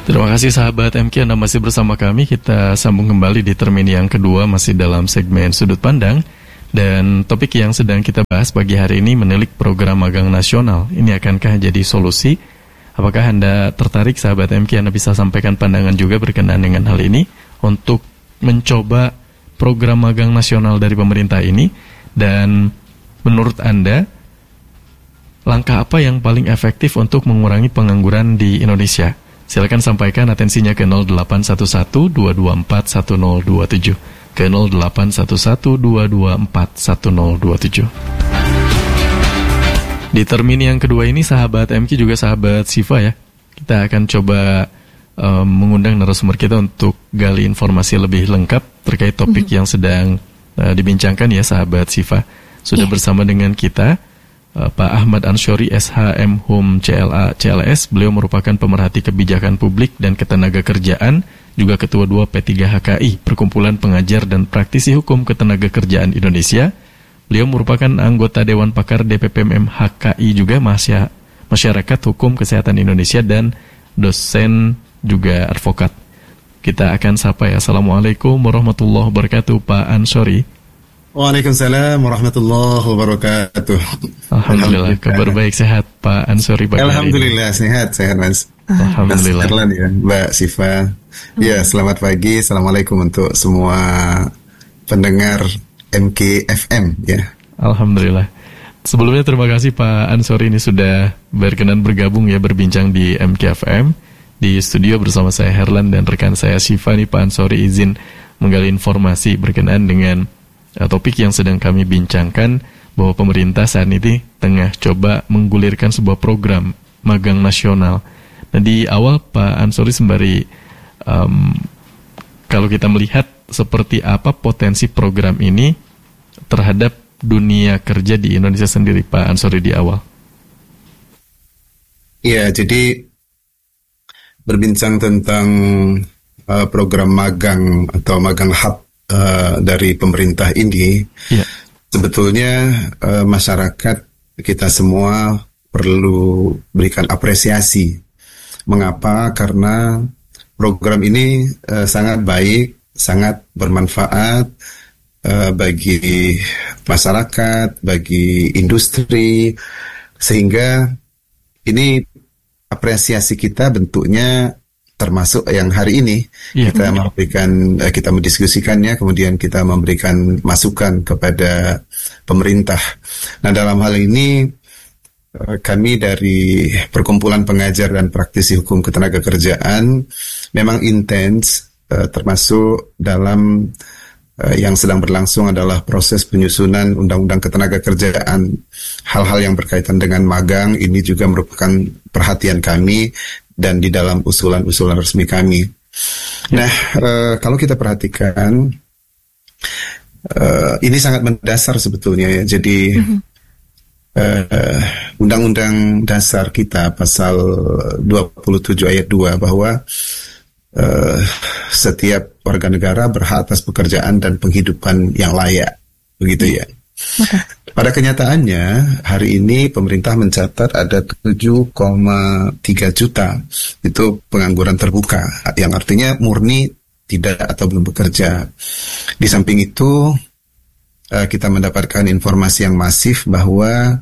Terima kasih sahabat MK, Anda masih bersama kami. Kita sambung kembali di termin yang kedua, masih dalam segmen Sudut Pandang. Dan topik yang sedang kita bahas pagi hari ini menilik program magang nasional. Ini akankah jadi solusi? Apakah Anda tertarik sahabat MK? Anda bisa sampaikan pandangan juga berkenaan dengan hal ini untuk mencoba program magang nasional dari pemerintah ini. Dan menurut Anda, langkah apa yang paling efektif untuk mengurangi pengangguran di Indonesia? Silakan sampaikan atensinya ke 0811-224-1027, ke 0811-224-1027. Di termin yang kedua ini sahabat MK juga sahabat Siva ya. Kita akan coba mengundang narasumber kita untuk gali informasi lebih lengkap terkait topik yang sedang dibincangkan ya sahabat Siva. Sudah bersama dengan kita Pak Ahmad Ansyori SHM Hum CLS. Beliau merupakan pemerhati kebijakan publik dan ketenagakerjaan, juga Ketua 2 P3 HKI, Perkumpulan Pengajar dan Praktisi Hukum Ketenagakerjaan Indonesia. Beliau merupakan anggota Dewan Pakar DPPMM HKI juga, Masyarakat Hukum Kesehatan Indonesia, dan dosen juga advokat. Kita akan sapa ya. Assalamualaikum warahmatullahi wabarakatuh Pak Ansyori. Waalaikumsalam warahmatullahi wabarakatuh. Alhamdulillah, kabar baik, sehat Pak Ansyori. Alhamdulillah sehat Mas. Alhamdulillah. Mas ya, Mbak Siva. Ya, selamat pagi. Assalamualaikum untuk semua pendengar MKFM ya. Alhamdulillah. Sebelumnya terima kasih Pak Ansyori ini sudah berkenan bergabung ya, berbincang di MKFM. Di studio bersama saya Herlan dan rekan saya Siva nih. Pak Ansyori izin menggali informasi berkenaan dengan topik yang sedang kami bincangkan, bahwa pemerintah saat ini tengah coba menggulirkan sebuah program magang nasional. Nah, di awal Pak Ansyori sembari kalau kita melihat seperti apa potensi program ini terhadap dunia kerja di Indonesia sendiri, Pak Ansyori, di awal. Ya, jadi berbincang tentang program magang atau magang hub dari pemerintah ini, sebetulnya masyarakat kita semua perlu berikan apresiasi. Mengapa? Karena program ini sangat baik, sangat bermanfaat bagi masyarakat, bagi industri, sehingga ini apresiasi kita bentuknya termasuk yang hari ini kita memberikan, kita mendiskusikannya, kemudian kita memberikan masukan kepada pemerintah. Nah, dalam hal ini kami dari Perkumpulan Pengajar dan Praktisi Hukum Ketenagakerjaan memang intens, termasuk dalam yang sedang berlangsung adalah proses penyusunan Undang-Undang Ketenagakerjaan. Hal-hal yang berkaitan dengan magang ini juga merupakan perhatian kami dan di dalam usulan-usulan resmi kami. Nah, kalau kita perhatikan, ini sangat mendasar sebetulnya ya. Jadi Undang-Undang Dasar kita pasal 27 ayat 2 bahwa setiap warga negara berhak atas pekerjaan dan penghidupan yang layak, begitu ya. Pada kenyataannya hari ini pemerintah mencatat ada 7,3 juta itu pengangguran terbuka, yang artinya murni tidak atau belum bekerja. Di samping itu kita mendapatkan informasi yang masif bahwa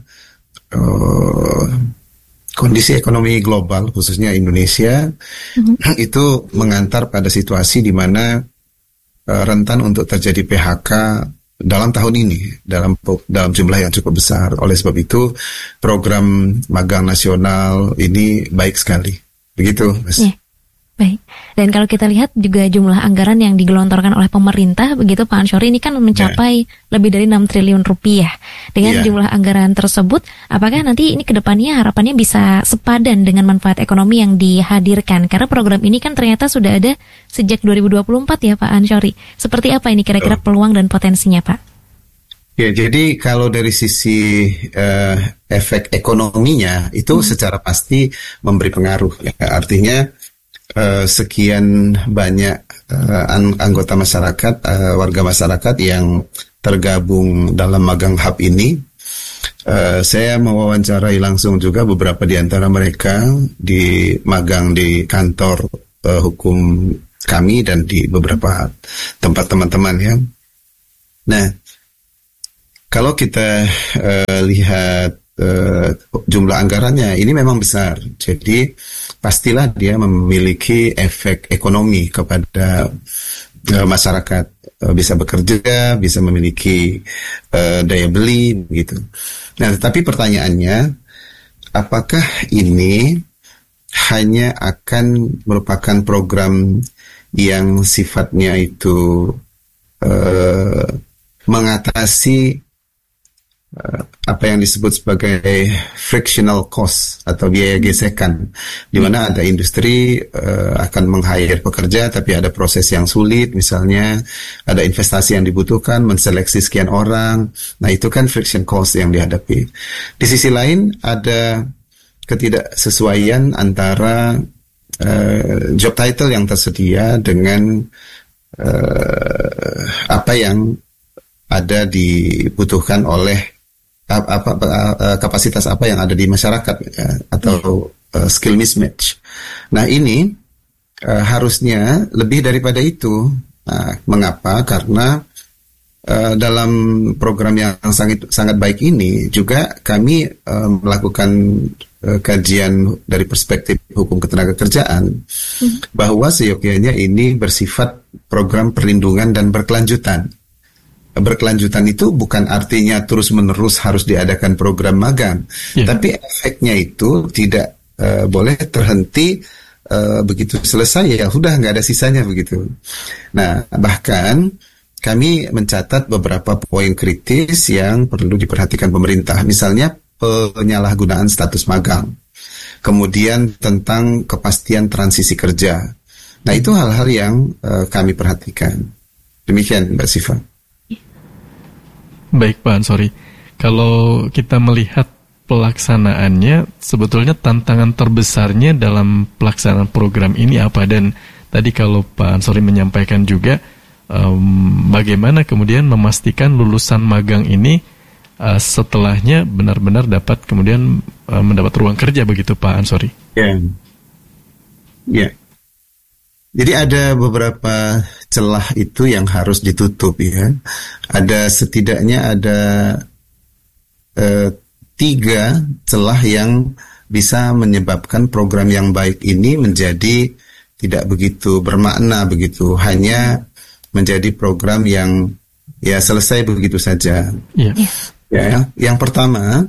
kondisi ekonomi global, khususnya Indonesia, itu mengantar pada situasi di mana rentan untuk terjadi PHK dalam tahun ini, dalam jumlah yang cukup besar. Oleh sebab itu, program magang nasional ini baik sekali. Begitu, Mas. Baik. Dan kalau kita lihat juga jumlah anggaran yang digelontorkan oleh pemerintah, begitu Pak Ansyori, ini kan mencapai lebih dari 6 triliun rupiah. Dengan jumlah anggaran tersebut, apakah nanti ini ke depannya harapannya bisa sepadan dengan manfaat ekonomi yang dihadirkan? Karena program ini kan ternyata sudah ada sejak 2024 ya Pak Ansyori. Seperti apa ini kira-kira peluang dan potensinya, Pak? Ya, jadi kalau dari sisi efek ekonominya itu secara pasti memberi pengaruh. Ya. Artinya sekian banyak anggota masyarakat, warga masyarakat yang tergabung dalam magang hub ini. Saya mewawancarai langsung juga beberapa di antara mereka di magang di kantor hukum kami dan di beberapa tempat teman-teman ya. Nah, kalau kita lihat jumlah anggarannya ini memang besar, jadi pastilah dia memiliki efek ekonomi kepada masyarakat, bisa bekerja, bisa memiliki daya beli begitu. Nah, tetapi pertanyaannya, apakah ini hanya akan merupakan program yang sifatnya itu mengatasi apa yang disebut sebagai frictional cost atau biaya gesekan, di mana ada industri akan meng-hire pekerja tapi ada proses yang sulit, misalnya ada investasi yang dibutuhkan, menseleksi sekian orang. Nah, itu kan friction cost yang dihadapi. Di sisi lain ada ketidaksesuaian antara job title yang tersedia dengan apa yang ada dibutuhkan oleh kapasitas apa yang ada di masyarakat ya, atau skill mismatch. Nah, ini harusnya lebih daripada itu. Nah, mengapa? Karena dalam program yang sangat baik ini juga kami melakukan kajian dari perspektif hukum ketenagakerjaan bahwa seyogyanya ini bersifat program perlindungan dan berkelanjutan. Berkelanjutan itu bukan artinya terus-menerus harus diadakan program magang, tapi efeknya itu tidak boleh terhenti begitu selesai, ya sudah nggak ada sisanya begitu. Nah, bahkan kami mencatat beberapa poin kritis yang perlu diperhatikan pemerintah, misalnya penyalahgunaan status magang, kemudian tentang kepastian transisi kerja. Nah, itu hal-hal yang kami perhatikan. Demikian, Mbak Siva. Baik Pak Ansori, kalau kita melihat pelaksanaannya, sebetulnya tantangan terbesarnya dalam pelaksanaan program ini apa? Dan tadi kalau Pak Ansori menyampaikan juga bagaimana kemudian memastikan lulusan magang ini setelahnya benar-benar dapat kemudian mendapat ruang kerja, begitu Pak Ansori? Ya. Jadi ada beberapa celah itu yang harus ditutup ya. Setidaknya ada 3 celah yang bisa menyebabkan program yang baik ini menjadi tidak begitu bermakna begitu, hanya menjadi program yang ya selesai begitu saja. Ya, yang pertama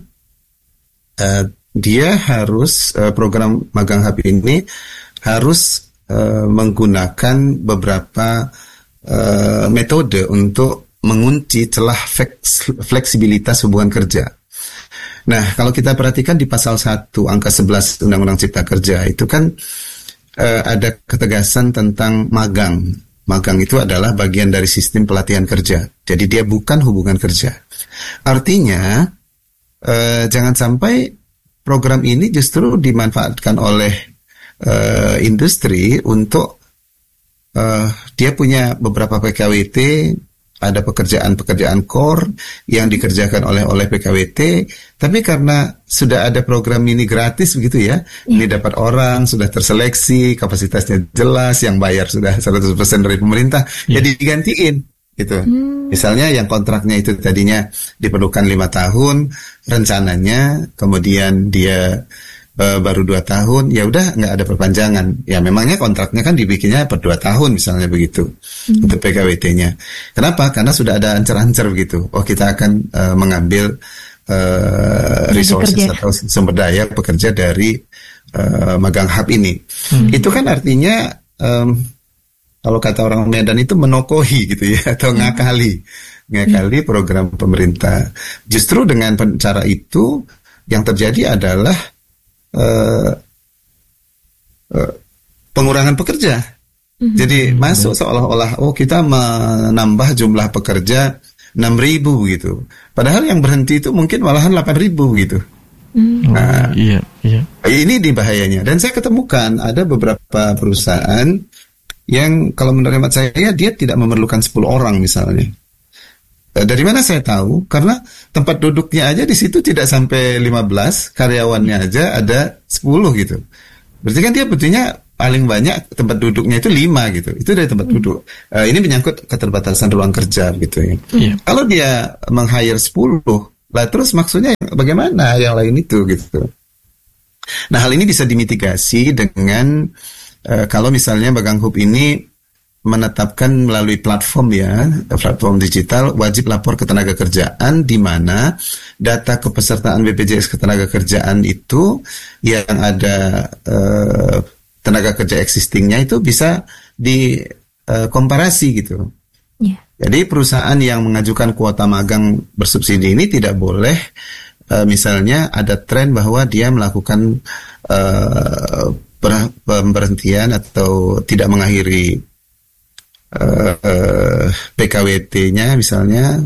dia harus program magang hub ini harus menggunakan beberapa metode untuk mengunci celah fleksibilitas hubungan kerja. Nah, kalau kita perhatikan di pasal 1 angka 11 Undang-Undang Cipta Kerja itu kan ada ketegasan tentang magang. Magang itu adalah bagian dari sistem pelatihan kerja. Jadi dia bukan hubungan kerja. Artinya jangan sampai program ini justru dimanfaatkan oleh industri untuk dia punya beberapa PKWT, ada pekerjaan-pekerjaan core yang dikerjakan oleh PKWT, tapi karena sudah ada program ini gratis begitu ya, ini dapat orang, sudah terseleksi, kapasitasnya jelas, yang bayar sudah 100% dari pemerintah, ya digantiin gitu. Misalnya yang kontraknya itu tadinya diperlukan 5 tahun, rencananya kemudian dia baru 2 tahun, ya udah nggak ada perpanjangan. Ya memangnya kontraknya kan dibikinnya per 2 tahun misalnya begitu untuk PKWT-nya. Kenapa? Karena sudah ada ancer-ancer begitu. Oh, kita akan mengambil resources atau sumber daya pekerja dari magang hub ini. Itu kan artinya kalau kata orang Medan itu menokohi gitu ya, atau ngakali program pemerintah. Justru dengan cara itu yang terjadi adalah pengurangan pekerja. Jadi masuk seolah-olah kita menambah jumlah pekerja 6.000 gitu. Padahal yang berhenti itu mungkin malahan 8.000 gitu. Nah, ini di bahayanya. Dan saya ketemukan ada beberapa perusahaan yang kalau menurut hemat saya dia tidak memerlukan 10 orang misalnya. Dari mana saya tahu? Karena tempat duduknya aja di situ tidak sampai 15, karyawannya aja ada 10 gitu. Berarti kan dia betulnya paling banyak tempat duduknya itu 5 gitu. Itu dari tempat duduk. Ini menyangkut keterbatasan ruang kerja gitu ya. Kalau dia meng-hire 10, lah terus maksudnya bagaimana yang lain itu gitu. Nah, hal ini bisa dimitigasi dengan kalau misalnya Bagang Hub ini menetapkan melalui platform platform digital wajib lapor ketenagakerjaan, di mana data kepesertaan BPJS Ketenagakerjaan itu yang ada tenaga kerja existingnya itu bisa dikomparasi gitu. Jadi perusahaan yang mengajukan kuota magang bersubsidi ini tidak boleh misalnya ada tren bahwa dia melakukan pemberhentian atau tidak mengakhiri PKWT-nya misalnya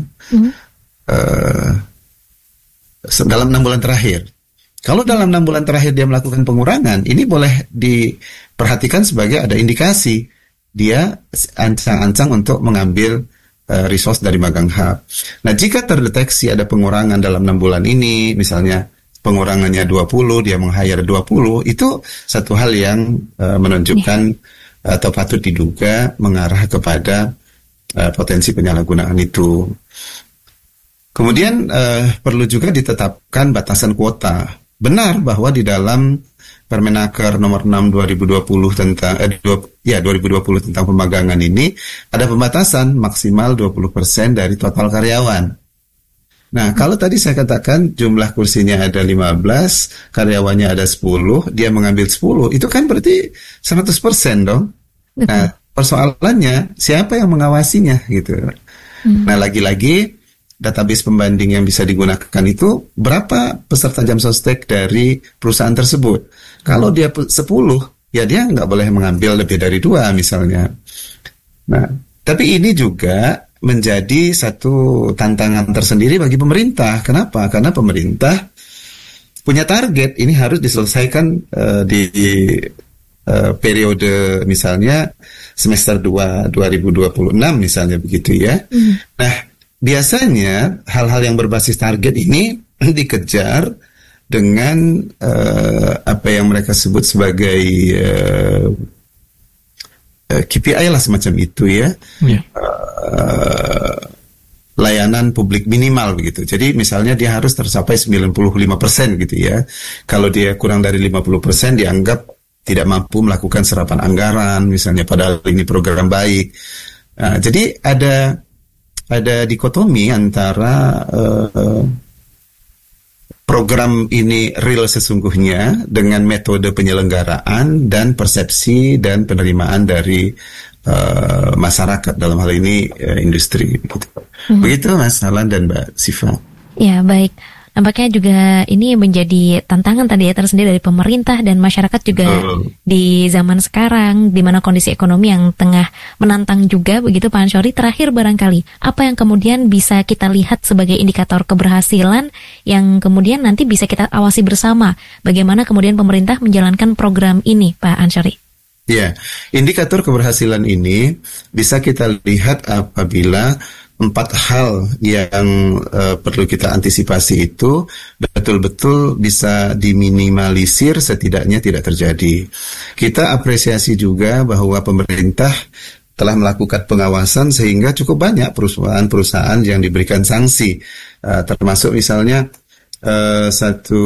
dalam 6 bulan terakhir. Kalau dalam 6 bulan terakhir dia melakukan pengurangan, ini boleh diperhatikan sebagai ada indikasi dia ancang-ancang untuk mengambil resource dari Magang Hub. Nah, jika terdeteksi ada pengurangan dalam 6 bulan ini, misalnya pengurangannya 20, dia meng-hire 20, itu satu hal yang menunjukkan atau patut diduga mengarah kepada potensi penyalahgunaan itu. Kemudian perlu juga ditetapkan batasan kuota. Benar bahwa di dalam Permenaker nomor 6 2020 tentang 2020 tentang pemagangan ini ada pembatasan maksimal 20% dari total karyawan. Nah, kalau tadi saya katakan jumlah kursinya ada 15, karyawannya ada 10, dia mengambil 10, itu kan berarti 100% dong. Betul. Nah, persoalannya siapa yang mengawasinya gitu. Nah, lagi-lagi database pembanding yang bisa digunakan itu berapa peserta jam sostek dari perusahaan tersebut. Kalau dia 10, ya dia nggak boleh mengambil lebih dari 2 misalnya. Nah, tapi ini juga menjadi satu tantangan tersendiri bagi pemerintah. Kenapa? Karena pemerintah punya target, ini harus diselesaikan di periode misalnya semester 2 2026 misalnya begitu ya. Nah, biasanya hal-hal yang berbasis target ini dikejar dengan apa yang mereka sebut sebagai KPI lah semacam itu ya. Layanan publik minimal begitu. Jadi misalnya dia harus tercapai 95% gitu ya. Kalau dia kurang dari 50% dianggap tidak mampu melakukan serapan anggaran misalnya, padahal ini program baik. Nah, jadi ada dikotomi antara program ini real sesungguhnya dengan metode penyelenggaraan dan persepsi dan penerimaan dari masyarakat, dalam hal ini industri. Begitu Mas Alan dan Mbak Siva. Ya, baik. Nampaknya juga ini menjadi tantangan tadi ya tersendiri dari pemerintah dan masyarakat juga di zaman sekarang, di mana kondisi ekonomi yang tengah menantang juga begitu Pak Ansyori. Terakhir barangkali, apa yang kemudian bisa kita lihat sebagai indikator keberhasilan yang kemudian nanti bisa kita awasi bersama, bagaimana kemudian pemerintah menjalankan program ini Pak Ansyori? Ya, indikator keberhasilan ini bisa kita lihat apabila 4 hal yang perlu kita antisipasi itu betul-betul bisa diminimalisir, setidaknya tidak terjadi. Kita apresiasi juga bahwa pemerintah telah melakukan pengawasan sehingga cukup banyak perusahaan-perusahaan yang diberikan sanksi, termasuk misalnya satu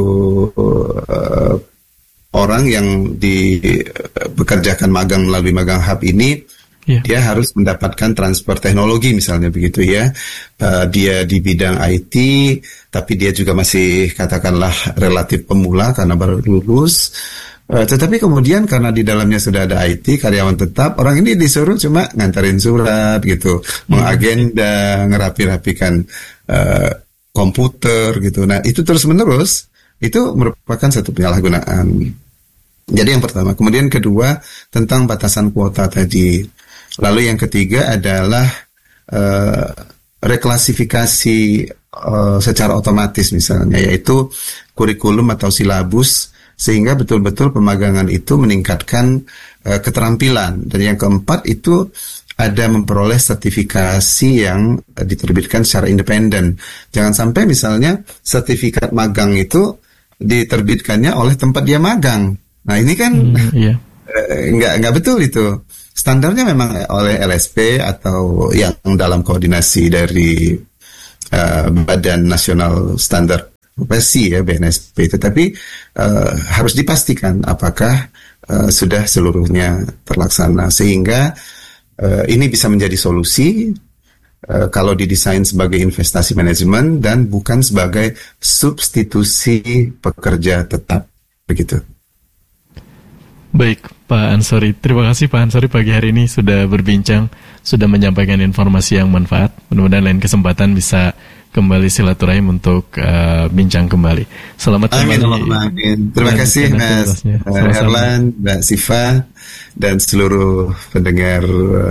orang yang bekerjakan magang melalui Magang Hub ini, dia harus mendapatkan transfer teknologi misalnya begitu ya. Dia di bidang IT, tapi dia juga masih katakanlah relatif pemula karena baru lulus. Tetapi kemudian karena di dalamnya sudah ada IT, karyawan tetap, orang ini disuruh cuma ngantarin surat gitu, mengagenda, ngerapi-rapikan komputer gitu. Nah, itu terus-menerus, itu merupakan satu penyalahgunaan. Jadi yang pertama. Kemudian kedua, tentang batasan kuota tadi. Lalu yang ketiga adalah reklasifikasi secara otomatis misalnya, yaitu kurikulum atau silabus, sehingga betul-betul pemagangan itu meningkatkan keterampilan. Dan yang keempat itu ada memperoleh sertifikasi yang diterbitkan secara independen. Jangan sampai misalnya sertifikat magang itu diterbitkannya oleh tempat dia magang. Nah ini kan nggak betul itu. Standarnya memang oleh LSP atau yang dalam koordinasi dari Badan Nasional Standar Profesi ya, BNSP. Tetapi harus dipastikan apakah sudah seluruhnya terlaksana, sehingga ini bisa menjadi solusi kalau didesain sebagai investasi manajemen dan bukan sebagai substitusi pekerja tetap, begitu. Baik, Pak Ansori. Terima kasih Pak Ansori pagi hari ini sudah berbincang, sudah menyampaikan informasi yang manfaat. Mudah-mudahan lain kesempatan bisa kembali silaturahim untuk bincang kembali. Selamat kembali. Amin. Terima kasih Mas Herlan, Mbak Siva, dan seluruh pendengar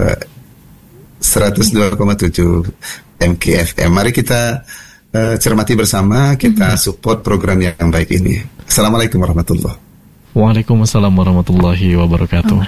102,7 MKFM. Mari kita cermati bersama, kita support program yang baik ini. Assalamualaikum warahmatullahi wabarakatuh. Waalaikumsalam warahmatullahi wabarakatuh.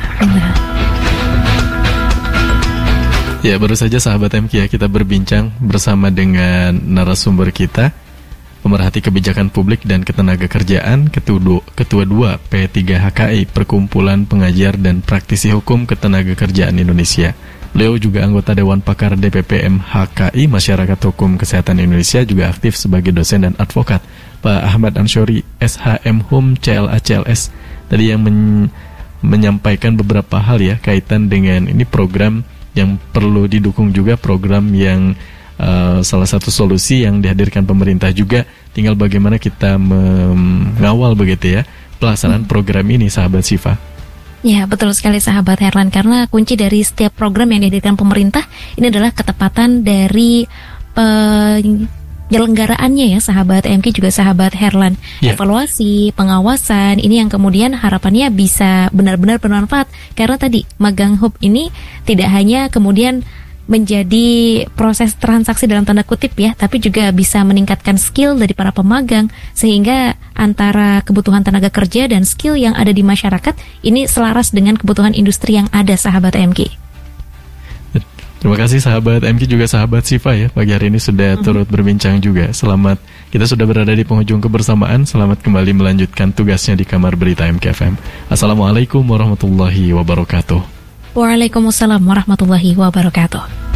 Ya, baru saja sahabat MK ya, kita berbincang bersama dengan narasumber kita, pemerhati kebijakan publik dan ketenagakerjaan, Ketua 2 P3HKI, Perkumpulan Pengajar dan Praktisi Hukum Ketenagakerjaan Indonesia. Beliau juga anggota Dewan Pakar DPP MHKI, Masyarakat Hukum Kesehatan Indonesia, juga aktif sebagai dosen dan advokat. Pak Ahmad Ansyori, SHM Hum CLA CLS, tadi yang menyampaikan beberapa hal ya kaitan dengan ini program yang perlu didukung juga, program yang salah satu solusi yang dihadirkan pemerintah juga, tinggal bagaimana kita mengawal begitu ya pelaksanaan program ini, sahabat Siva. Ya, betul sekali sahabat Herlan, karena kunci dari setiap program yang dihadirkan pemerintah ini adalah ketepatan dari penyelenggaraannya ya, sahabat MK juga sahabat Herlan. Evaluasi, pengawasan, ini yang kemudian harapannya bisa benar-benar bermanfaat, karena tadi magang hub ini tidak hanya kemudian menjadi proses transaksi dalam tanda kutip ya, tapi juga bisa meningkatkan skill dari para pemagang, sehingga antara kebutuhan tenaga kerja dan skill yang ada di masyarakat ini selaras dengan kebutuhan industri yang ada, sahabat MK. Terima kasih sahabat MK juga sahabat Siva ya, pagi hari ini sudah turut berbincang juga. Selamat, kita sudah berada di penghujung kebersamaan. Selamat kembali melanjutkan tugasnya di Kamar Berita MKFM. Assalamualaikum warahmatullahi wabarakatuh. Waalaikumsalam warahmatullahi wabarakatuh.